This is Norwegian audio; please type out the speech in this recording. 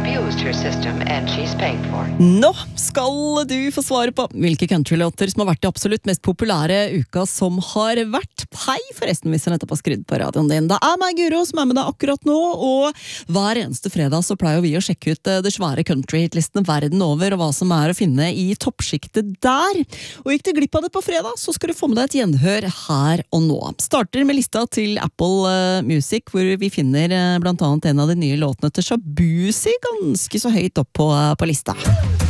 abused her system and she's paying for it. Nå skal du få svare på hvilke countrylåter som har vært det absolutt mest populære uka som har vært. Hei forresten hvis du nettopp har skrudd på radioen din. Det er meg Guro som er med deg akkurat nå, og hver eneste fredag så pleier vi å sjekke ut det svære countryhitlistene verden over, og hva som er å finne i toppsjiktet der. Og gikk du glipp av det på fredag, så skal du få med deg et gjenhør her og nå. Starter med lista til Apple Music, hvor vi finner blant annet en av de nye låtene til Shabuzi ganske så høyt opp på lista.